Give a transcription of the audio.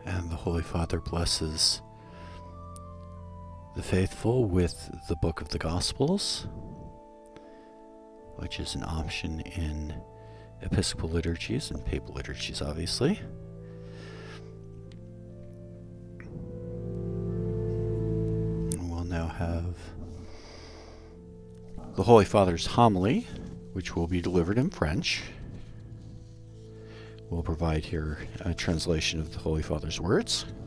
And the Holy Father blesses the faithful with the Book of the Gospels, which is an option in Episcopal liturgies and Papal liturgies, obviously. And we'll now have the Holy Father's homily, which will be delivered in French. We'll provide here a translation of the Holy Father's words.